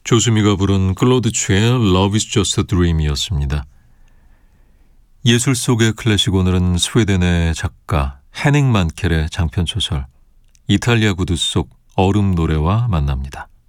조수미가 부른 클로드 최의 Love is just a dream이었습니다. 예술 속의 클래식, 오늘은 스웨덴의 작가 헤닝 만켈의 장편소설 이탈리아 구두 속 얼음 노래와 만납니다.